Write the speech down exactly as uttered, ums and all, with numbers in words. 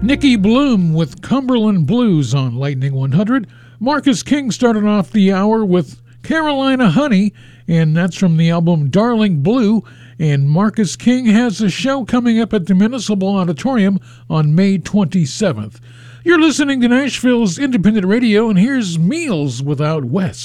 Nicky Bloom with Cumberland Blues on Lightning one hundred. Marcus King started off the hour with Carolina Honey, and that's from the album Darling Blue. And Marcus King has a show coming up at the Municipal Auditorium on May twenty-seventh. You're listening to Nashville's Independent Radio, and here's Meals Without West.